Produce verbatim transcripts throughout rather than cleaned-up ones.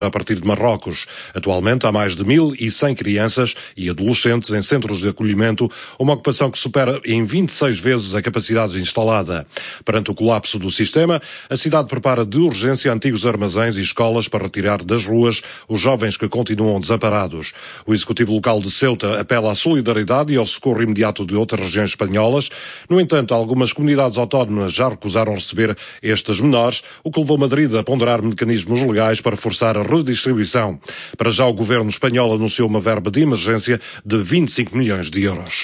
a partir de Marrocos. Atualmente há mais de mil e cem crianças e adolescentes em centros de acolhimento, uma ocupação que supera em vinte e seis vezes a capacidade instalada. Perante o colapso do sistema, a cidade prepara de urgência antigos armazéns e escolas para retirar das ruas os jovens que continuam desamparados. O Executivo Local de Ceuta apela à solidariedade e ao socorro imediato de outras regiões espanholas. No entanto, algumas comunidades autónomas já recusaram receber estes menores, o que levou Madrid a ponderar mecanismos legais para forçar a redistribuição. Para já, o governo espanhol anunciou uma verba de emergência de vinte e cinco milhões de euros.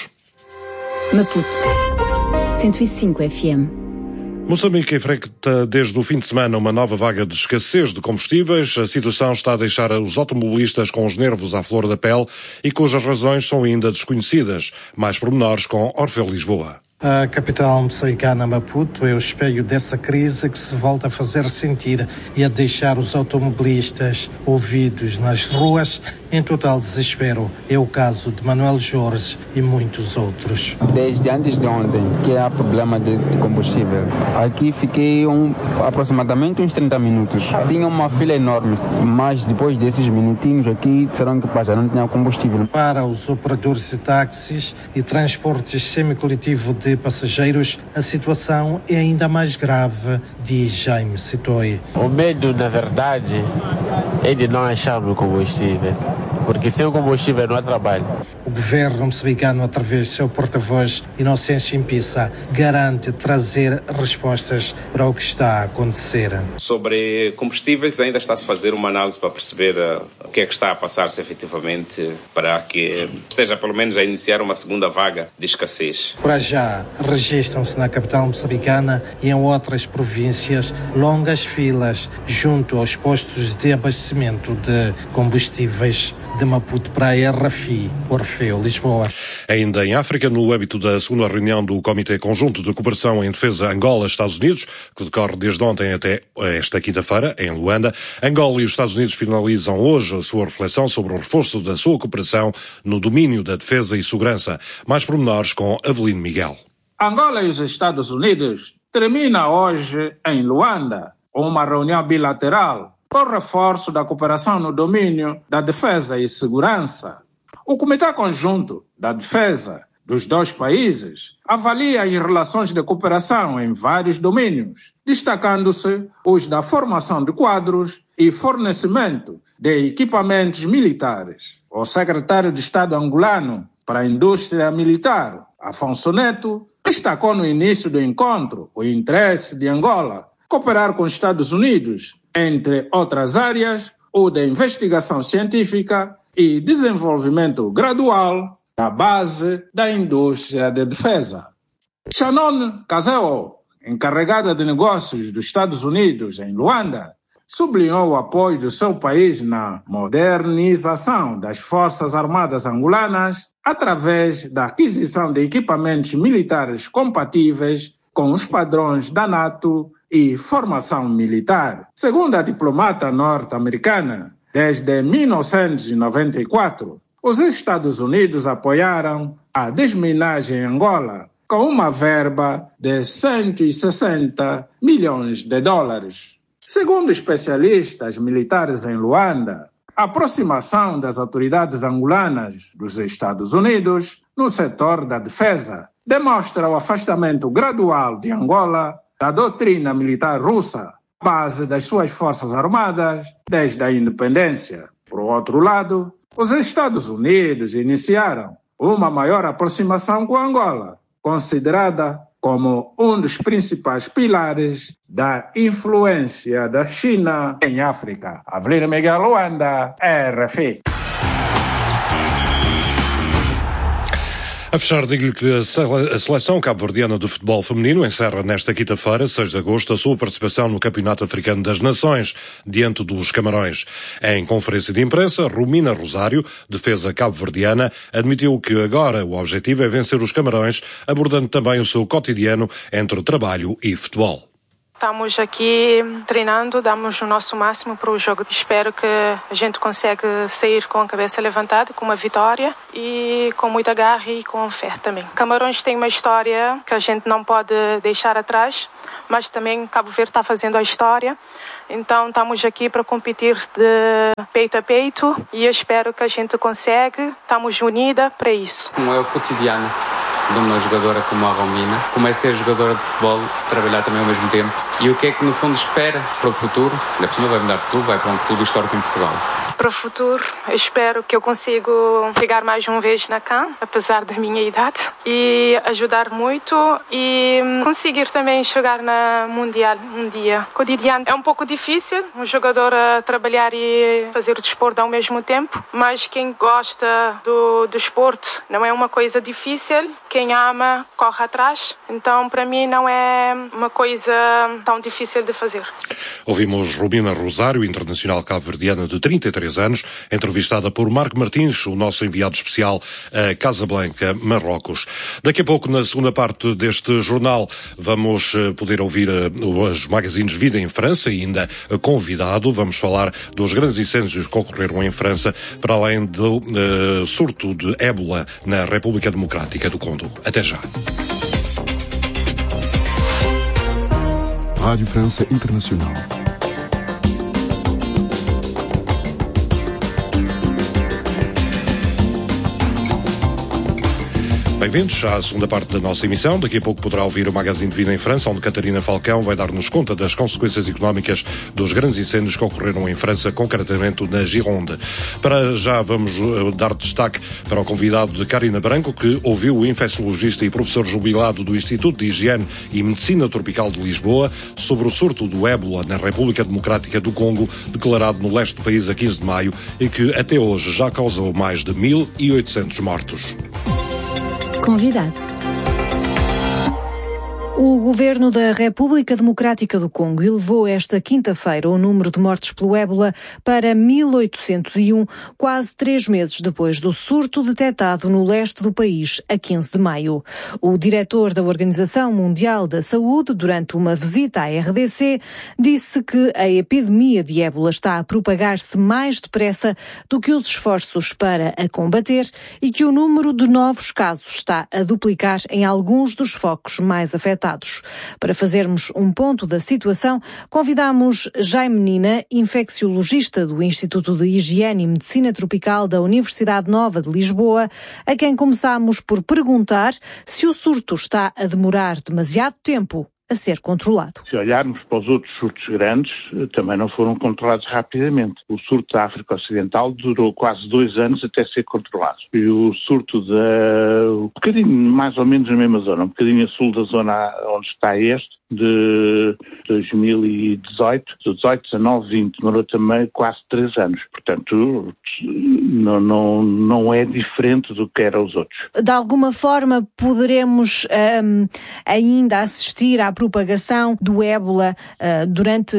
Maputo, cento e cinco F M. Moçambique enfrenta desde o fim de semana uma nova vaga de escassez de combustíveis. A situação está a deixar os automobilistas com os nervos à flor da pele e cujas razões são ainda desconhecidas. Mais pormenores com Orfeu Lisboa. A capital moçambicana, Maputo, é o espelho dessa crise que se volta a fazer sentir e a deixar os automobilistas ouvidos nas ruas em total desespero. É o caso de Manuel Jorge e muitos outros. Desde antes de ontem que há problema de combustível. Aqui fiquei um, aproximadamente uns trinta minutos. Tinha uma fila enorme, mas depois desses minutinhos aqui disseram que pá, já não tinha combustível. Para os operadores de táxis e transportes semicoletivo de passageiros, a situação é ainda mais grave, diz Jaime Sitoi. O medo, na verdade, é de não acharmos combustível, porque sem o combustível não há trabalho. O governo moçambicano, através do seu porta-voz Inocêncio Impissa, garante trazer respostas para o que está a acontecer. Sobre combustíveis, ainda está-se a fazer uma análise para perceber uh, o que é que está a passar-se efetivamente para que esteja pelo menos a iniciar uma segunda vaga de escassez. Para já, registram-se na capital moçambicana e em outras províncias longas filas junto aos postos de abastecimento de combustíveis. De Maputo para a R F I, Orfeu Lisboa. Ainda em África, no âmbito da segunda reunião do Comitê Conjunto de Cooperação em Defesa Angola-Estados Unidos, que decorre desde ontem até esta quinta-feira, em Luanda, Angola e os Estados Unidos finalizam hoje a sua reflexão sobre o reforço da sua cooperação no domínio da defesa e segurança. Mais pormenores com Avelino Miguel. Angola e os Estados Unidos termina hoje em Luanda uma reunião bilateral com o reforço da cooperação no domínio da defesa e segurança. O Comitê Conjunto da Defesa dos dois países avalia as relações de cooperação em vários domínios, destacando-se os da formação de quadros e fornecimento de equipamentos militares. O secretário de Estado angolano para a Indústria Militar, Afonso Neto, destacou no início do encontro o interesse de Angola cooperar com os Estados Unidos, entre outras áreas, o da investigação científica e desenvolvimento gradual da base da indústria de defesa. Shannon Kazeo, encarregada de negócios dos Estados Unidos em Luanda, sublinhou o apoio do seu país na modernização das Forças Armadas angolanas através da aquisição de equipamentos militares compatíveis com os padrões da NATO e formação militar. Segundo a diplomata norte-americana, desde mil novecentos e noventa e quatro, os Estados Unidos apoiaram a desminagem em Angola com uma verba de cento e sessenta milhões de dólares. Segundo especialistas militares em Luanda, a aproximação das autoridades angolanas dos Estados Unidos no setor da defesa demonstra o afastamento gradual de Angola da doutrina militar russa, base das suas forças armadas desde a independência. Por outro lado, os Estados Unidos iniciaram uma maior aproximação com Angola, considerada como um dos principais pilares da influência da China em África. Avelino Miguel, Luanda, R F I. A fechar, digo-lhe que a seleção cabo-verdiana de futebol feminino encerra nesta quinta-feira, seis de agosto, a sua participação no Campeonato Africano das Nações, diante dos Camarões. Em conferência de imprensa, Romina Rosário, defesa cabo-verdiana, admitiu que agora o objetivo é vencer os Camarões, abordando também o seu cotidiano entre trabalho e futebol. Estamos aqui treinando, damos o nosso máximo para o jogo. Espero que a gente consiga sair com a cabeça levantada, com uma vitória e com muita garra e com fé também. Camarões tem uma história que a gente não pode deixar atrás, mas também Cabo Verde está fazendo a história. Então estamos aqui para competir de peito a peito e eu espero que a gente consiga. Estamos unidas para isso. Como é o cotidiano de uma jogadora como a Romina, como é ser jogadora de futebol, trabalhar também ao mesmo tempo, e o que é que no fundo espera para o futuro? Ainda por cima vai mudar de clube, vai para um clube histórico em Portugal. Para o futuro, eu espero que eu consiga chegar mais uma vez na C A N, apesar da minha idade, e ajudar muito e conseguir também chegar na Mundial um dia. O cotidiano é um pouco difícil, um jogador a trabalhar e fazer o desporto ao mesmo tempo, mas quem gosta do, do desporto não é uma coisa difícil, quem ama corre atrás, então para mim não é uma coisa tão difícil de fazer. Ouvimos Romina Rosário, internacional cabo-verdiana de trinta e três anos, entrevistada por Marco Martins, o nosso enviado especial a Casablanca, Marrocos. Daqui a pouco, na segunda parte deste jornal, vamos poder ouvir os magazines Vida em França e ainda convidado. Vamos falar dos grandes incêndios que ocorreram em França, para além do uh, surto de ébola na República Democrática do Congo. Até já. Rádio França Internacional. Bem-vindos à segunda parte da nossa emissão. Daqui a pouco poderá ouvir o Magazine de Vida em França, onde Catarina Falcão vai dar-nos conta das consequências económicas dos grandes incêndios que ocorreram em França, concretamente na Gironde. Para já vamos uh, dar destaque para o convidado de Karina Branco, que ouviu o infecciologista e professor jubilado do Instituto de Higiene e Medicina Tropical de Lisboa sobre o surto do ébola na República Democrática do Congo, declarado no leste do país a quinze de maio e que até hoje já causou mais de mil e oitocentos mortos. Convidado. O Governo da República Democrática do Congo elevou esta quinta-feira o número de mortes pelo ébola para mil oitocentos e um, quase três meses depois do surto detectado no leste do país, a quinze de maio. O diretor da Organização Mundial da Saúde, durante uma visita à R D C, disse que a epidemia de ébola está a propagar-se mais depressa do que os esforços para a combater e que o número de novos casos está a duplicar em alguns dos focos mais afetados. Para fazermos um ponto da situação, convidamos Jaime Nina, infecciologista do Instituto de Higiene e Medicina Tropical da Universidade Nova de Lisboa, a quem começamos por perguntar se o surto está a demorar demasiado tempo a ser controlado. Se olharmos para os outros surtos grandes, também não foram controlados rapidamente. O surto da África Ocidental durou quase dois anos até ser controlado. E o surto da... um bocadinho mais ou menos na mesma zona, um bocadinho a sul da zona onde está este, de dois mil e dezoito, dezoito, dezanove, vinte, demorou também quase três anos. Portanto, não, não, não é diferente do que eram os outros. De alguma forma, poderemos um, ainda assistir à propagação do ébola uh, durante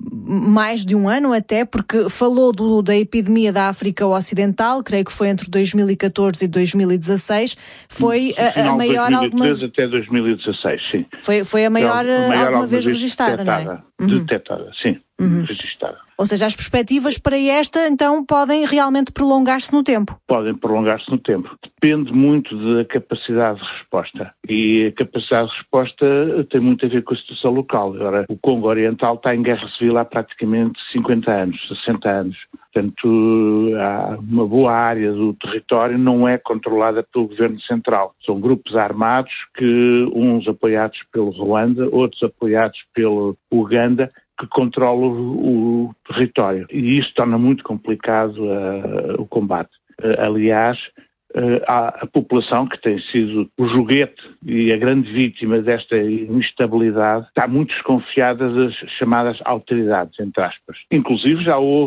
mais de um ano até, porque falou do, da epidemia da África Ocidental, creio que foi entre dois mil e catorze e dois mil e dezasseis, foi a, a maior alguma... dois mil e treze até dois mil e dezasseis, sim. Foi, foi a maior, não, a maior alguma vez registada, não é? Uhum. Detectada, sim, uhum. registada. Ou seja, as perspectivas para esta, então, podem realmente prolongar-se no tempo? Podem prolongar-se no tempo. Depende muito da capacidade de resposta. E a capacidade de resposta tem muito a ver com a situação local. Agora, o Congo Oriental está em guerra civil há praticamente cinquenta anos, sessenta anos. Portanto, há uma boa área do território não é controlada pelo governo central. São grupos armados que, uns apoiados pelo Ruanda, outros apoiados pelo Uganda, que controlam o, o território. E isso torna muito complicado uh, o combate. Uh, aliás, uh, a, a população, que tem sido o joguete e a grande vítima desta instabilidade, está muito desconfiada das chamadas autoridades, entre aspas. Inclusive já houve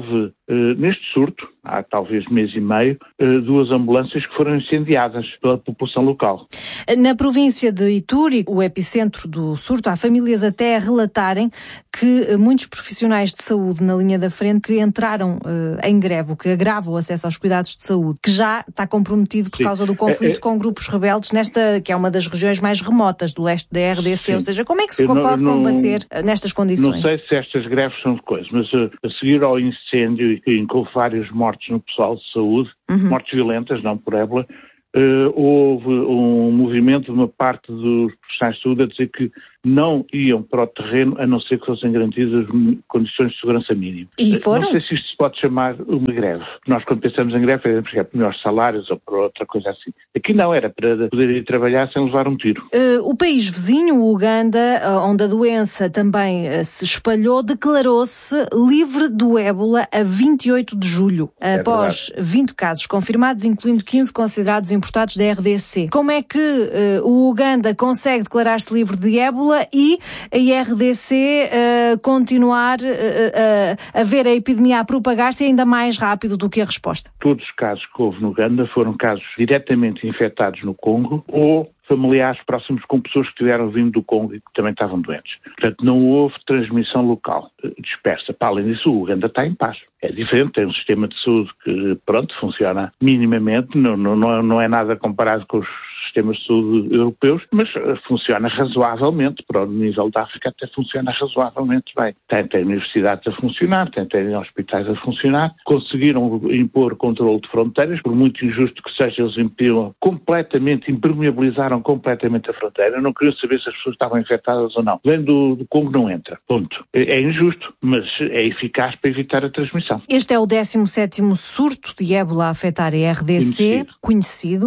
Uh, neste surto, há talvez mês e meio, uh, duas ambulâncias que foram incendiadas pela população local. Na província de Ituri, o epicentro do surto, há famílias até a relatarem que muitos profissionais de saúde na linha da frente que entraram uh, em greve, o que agrava o acesso aos cuidados de saúde, que já está comprometido por Sim. causa do conflito é, é... com grupos rebeldes nesta, que é uma das regiões mais remotas do leste da R D C, Sim. ou seja, como é que se não, pode não, combater nestas condições? Não sei se estas greves são de coisa, mas uh, a seguir ao incêndio e que houve vários mortos no pessoal de saúde, uhum. mortes violentas, não por ébola, uh, houve um movimento de uma parte dos profissionais de saúde a dizer que não iam para o terreno a não ser que fossem garantidas condições de segurança mínima. E foram? Não sei se isto se pode chamar uma greve. Nós, quando pensamos em greve, é por melhores salários ou por outra coisa assim. Aqui não, era para poder ir trabalhar sem levar um tiro. Uh, o país vizinho, o Uganda, onde a doença também uh, se espalhou, declarou-se livre do ébola a vinte e oito de julho, é após verdade. vinte casos confirmados, incluindo quinze considerados importados da R D C. Como é que uh, o Uganda consegue declarar-se livre de ébola e a R D C uh, continuar uh, uh, a ver a epidemia a propagar-se ainda mais rápido do que a resposta? Todos os casos que houve no Uganda foram casos diretamente infectados no Congo ou familiares próximos com pessoas que tiveram vindo do Congo e que também estavam doentes. Portanto, não houve transmissão local dispersa. Para além disso, o Uganda está em paz. É diferente, tem um sistema de saúde que, pronto, funciona minimamente, não, não, não é nada comparado com os sistemas de saúde europeus, mas funciona razoavelmente. Para o nível da África até funciona razoavelmente bem. Tem, tem universidades a funcionar, tem, tem hospitais a funcionar, conseguiram impor controle de fronteiras, por muito injusto que seja, eles impediram completamente, impermeabilizaram completamente a fronteira, não queriam saber se as pessoas estavam infectadas ou não. Vem do, do Congo, não entra. Ponto. É, é injusto, mas é eficaz para evitar a transmissão. Este é o décimo sétimo surto de ébola a afetar a R D C, conhecido. conhecido.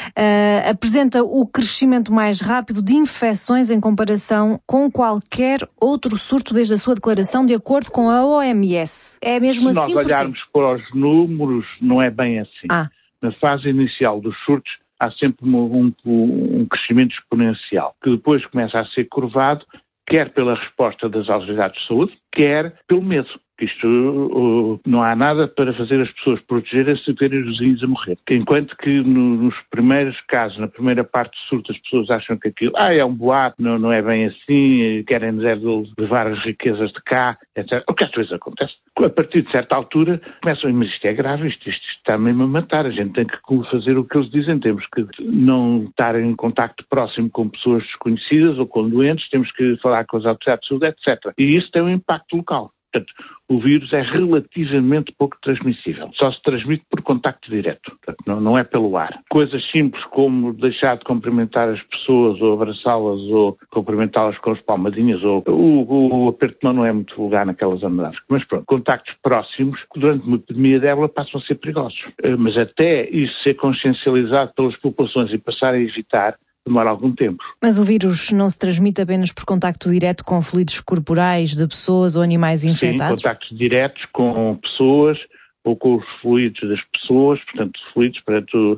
Uh, apresenta o crescimento mais rápido de infecções em comparação com qualquer outro surto desde a sua declaração, de acordo com a O M S. É mesmo Se assim? Se nós olharmos porque... para os números, não é bem assim. Ah. Na fase inicial dos surtos, há sempre um, um, um crescimento exponencial, que depois começa a ser curvado, quer pela resposta das autoridades de saúde, quer pelo medo. Isto, uh, não há nada para fazer as pessoas protegerem-se e verem os vizinhos a morrer. Enquanto que no, nos primeiros casos, na primeira parte do surto, as pessoas acham que aquilo ah, é um boato, não, não é bem assim, querem levar as riquezas de cá, etcétera. O que às vezes acontece. A partir de certa altura, começam, mas isto é grave, isto, isto está mesmo a matar, a gente tem que fazer o que eles dizem, temos que não estar em contacto próximo com pessoas desconhecidas ou com doentes, temos que falar com as autoridades de saúde, etcétera. E isso tem um impacto local. Portanto, o vírus é relativamente pouco transmissível. Só se transmite por contacto direto. Portanto, não, não é pelo ar. Coisas simples como deixar de cumprimentar as pessoas ou abraçá-las ou cumprimentá-las com as palmadinhas ou o, o aperto de mão não é muito vulgar naquelas andadas. Mas pronto, contactos próximos durante uma epidemia de ébola passam a ser perigosos. Mas até isso ser consciencializado pelas populações e passar a evitar, demora algum tempo. Mas o vírus não se transmite apenas por contacto direto com fluidos corporais de pessoas ou animais infectados? Sim, contactos diretos com pessoas ou com os fluidos das pessoas, portanto, fluidos, portanto,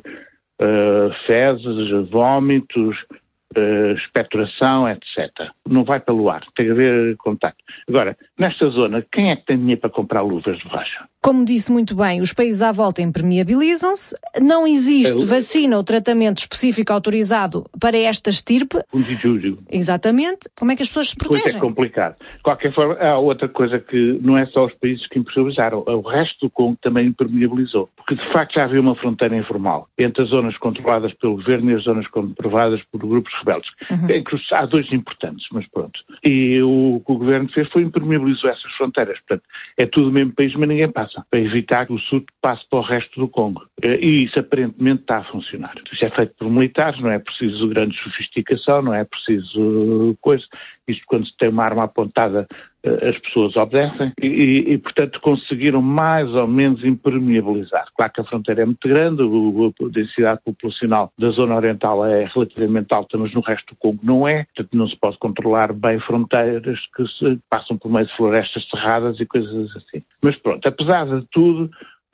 uh, fezes, vômitos, uh, expectoração, etcétera. Não vai pelo ar, tem que haver contacto. Agora, nesta zona, quem é que tem dinheiro para comprar luvas de borracha? Como disse muito bem, os países à volta impermeabilizam-se, não existe é. vacina ou tratamento específico autorizado para esta estirpe. Fundijúrio. Exatamente. Como é que as pessoas se protegem? Pois é complicado. De qualquer forma, há outra coisa que não é só os países que impermeabilizaram, o resto do Congo também impermeabilizou. Porque de facto já havia uma fronteira informal entre as zonas controladas pelo governo e as zonas controladas por grupos rebeldes. Uhum. É que há dois importantes, mas pronto. E o que o governo fez foi impermeabilizou essas fronteiras. Portanto, é tudo o mesmo país, mas ninguém passa, para evitar que o surto passe para o resto do Congo. E isso aparentemente está a funcionar. Isso é feito por militares, não é preciso grande sofisticação, não é preciso coisa. Isto quando se tem uma arma apontada, as pessoas obedecem e, e, e, portanto, conseguiram mais ou menos impermeabilizar. Claro que a fronteira é muito grande, a densidade populacional da zona oriental é relativamente alta, mas no resto do Congo não é. Portanto, não se pode controlar bem fronteiras que se passam por meio de florestas cerradas e coisas assim. Mas pronto, apesar de tudo,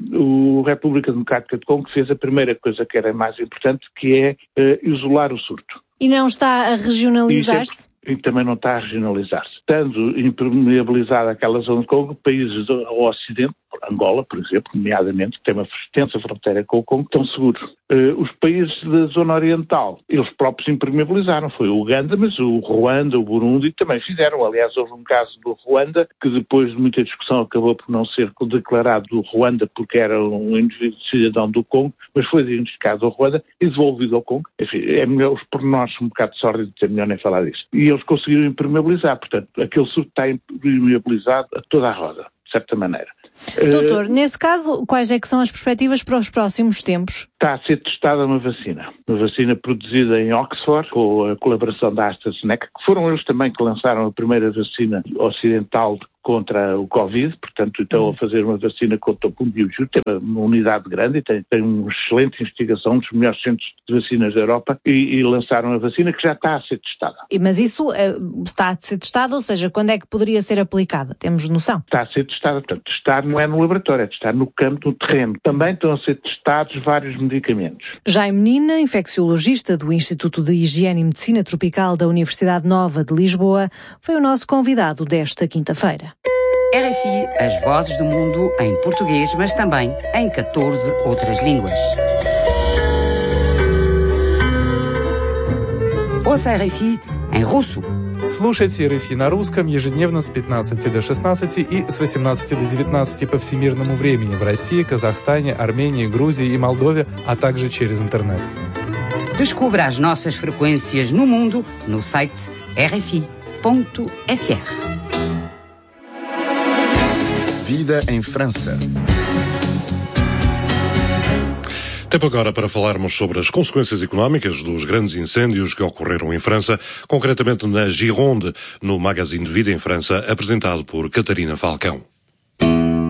a República Democrática do Congo fez a primeira coisa que era mais importante, que é uh, isolar o surto. E não está a regionalizar-se? E também não está a regionalizar-se. Estando impermeabilizada aquela zona de Congo, países ao Ocidente, Angola, por exemplo, nomeadamente, que tem uma extensa fronteira com o Congo, estão seguros. Uh, os países da zona oriental, eles próprios impermeabilizaram. Foi o Uganda, mas o Ruanda, o Burundi também fizeram. Aliás, houve um caso do Ruanda que depois de muita discussão acabou por não ser declarado do Ruanda porque era um indivíduo cidadão do Congo, mas foi diagnosticado ao Ruanda e devolvido ao Congo. Enfim, é melhor, os pormenores um bocado sórdidos, é melhor nem falar disso. E eles conseguiram impermeabilizar, portanto, aquele surto está impermeabilizado a toda a roda, de certa maneira. Doutor, uh, nesse caso, quais é que são as perspectivas para os próximos tempos? Está a ser testada uma vacina. Uma vacina produzida em Oxford, com a colaboração da AstraZeneca, que foram eles também que lançaram a primeira vacina ocidental contra o Covid, portanto, estão a fazer uma vacina contra o Pumbiuju, tem uma unidade grande e tem, tem uma excelente investigação, um dos melhores centros de vacinas da Europa, e, e lançaram a vacina que já está a ser testada. Mas isso uh, está a ser testado, ou seja, quando é que poderia ser aplicada? Temos noção? Está a ser testada, portanto, testar não é no laboratório, é testar no campo, no terreno. Também estão a ser testados vários medicamentos. Jaime Menina, infecciologista do Instituto de Higiene e Medicina Tropical da Universidade Nova de Lisboa, foi o nosso convidado desta quinta-feira. R F I, as vozes do mundo em português, mas também em catorze outras línguas. Ouça R F I em russo. Слушайте эр эф и на русском ежедневно с пятнадцати до шестнадцати и с восемнадцати до девятнадцати по всемирному времени в России, Казахстане, Армении, Грузии и Молдове, а также через интернет. Descubra as nossas frequências no mundo no site r f i ponto f r. Vida em França. Tempo agora para falarmos sobre as consequências económicas dos grandes incêndios que ocorreram em França, concretamente na Gironde, no Magazine de Vida em França, apresentado por Catarina Falcão.